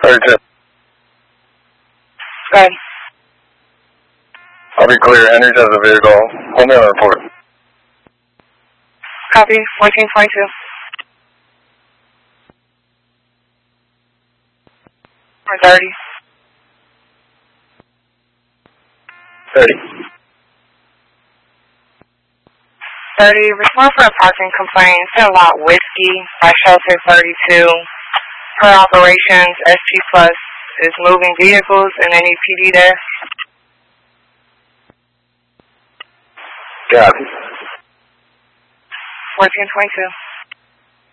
32. Go ahead. I'll be clear. Energize the vehicle. Hold me on the report. Copy. 1422. 30. 30. 30. Respond for a parking complaint. Send lot whiskey by shelter 32. Per operations, SG Plus is moving vehicles and they need PD there. Yeah. 1422.